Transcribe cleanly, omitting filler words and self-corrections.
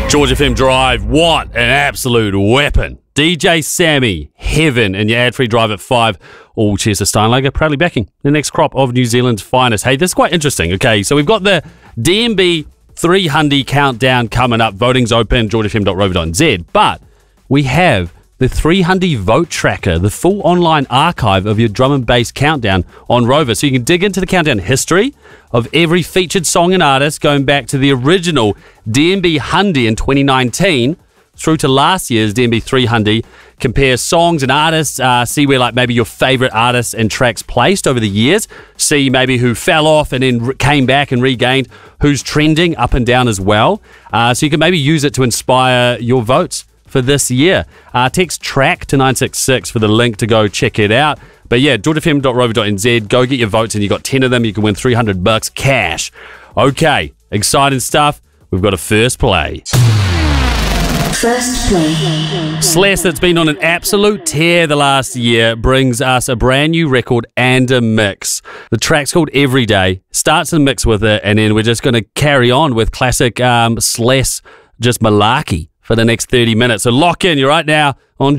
George FM Drive, what an absolute weapon. DJ Sammy, Heaven, and your ad-free drive at 5. All cheers to Steinlager, proudly backing the next crop of New Zealand's finest. Hey, this is quite interesting. Okay, so we've got the DMB 300 countdown coming up. Voting's open, georgefm.rover.nz. But we have the 300 vote tracker, the full online archive of your drum and bass countdown on Rover. So you can dig into the countdown history of every featured song and artist going back to the original DMB 100 in 2019 through to last year's DMB 300. Compare songs and artists, see where like maybe your favorite artists and tracks placed over the years. See maybe who fell off and then came back and regained, who's trending up and down as well. So you can maybe use it to inspire your votes for this year. Text TRACK to 966 for the link to go check it out. But yeah, georgefm.rover.nz, go get your votes and you got 10 of them. You can win $300 cash. Okay, exciting stuff. We've got a first play. First play. Slash, that's been on an absolute tear the last year, brings us a brand new record and a mix. The track's called Everyday, starts a mix with it, and then we're just going to carry on with classic Slash, just malarkey for the next 30 minutes. So lock in, you're right now on